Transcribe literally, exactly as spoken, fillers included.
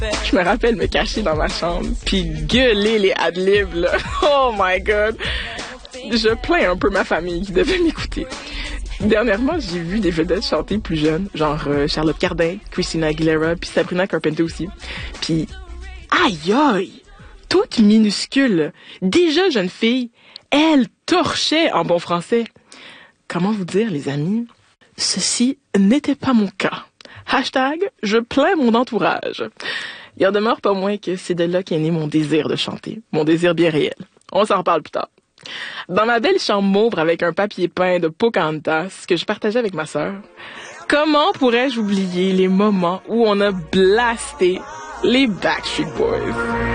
Je me rappelle me cacher dans ma chambre, puis gueuler les ad-libs, là. Oh my God! Je plains un peu ma famille qui devait m'écouter. Dernièrement, j'ai vu des vedettes chanter plus jeunes, genre euh, Charlotte Cardin, Christina Aguilera, puis Sabrina Carpenter aussi. Puis, aïe aïe! Toute minuscule, déjà jeune fille, elle torchait en bon français. Comment vous dire, les amis? Ceci n'était pas mon cas. Hashtag, je plains mon entourage. Il en demeure pas moins que c'est de là qu'est né mon désir de chanter. Mon désir bien réel. On s'en reparle plus tard. Dans ma belle chambre mauve avec un papier peint de Pocahontas que je partageais avec ma sœur, comment pourrais-je oublier les moments où on a blasté les Backstreet Boys?